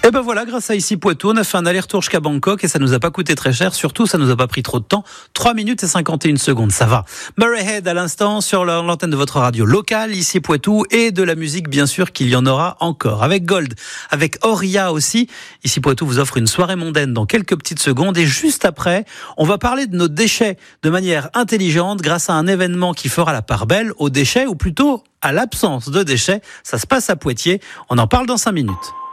Et ben voilà, grâce à Ici Poitou, on a fait un aller-retour jusqu'à Bangkok et ça nous a pas coûté très cher. Surtout, ça nous a pas pris trop de temps. 3 minutes et 51 secondes, ça va. Murray Head à l'instant sur l'antenne de votre radio locale, Ici Poitou, et de la musique, bien sûr, qu'il y en aura encore. Avec Gold, avec Oria aussi. Ici Poitou vous offre une soirée mondaine dans quelques petites secondes. Et juste après, on va parler de nos déchets de manière intelligente grâce à un événement qui fera la part belle aux déchets, ou plutôt à l'absence de déchets. Ça se passe à Poitiers. On en parle dans 5 minutes.